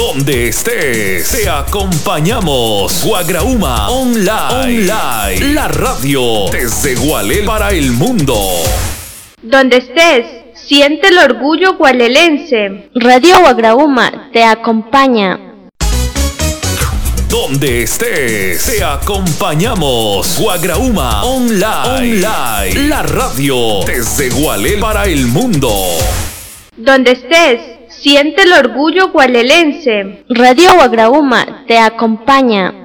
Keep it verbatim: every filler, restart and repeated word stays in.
Donde estés, te acompañamos. Guagrauma Online. Online. La radio desde Gualel para el mundo. Donde estés, siente el orgullo gualelense. Radio Guagrauma te acompaña. Donde estés, te acompañamos. Guagrauma Online. Online. La radio desde Gualel para el mundo. Donde estés, siente el orgullo gualelense. Radio Guagrauma te acompaña.